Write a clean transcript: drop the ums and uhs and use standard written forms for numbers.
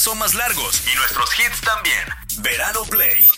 son más largos y nuestros hits también. Verano Play.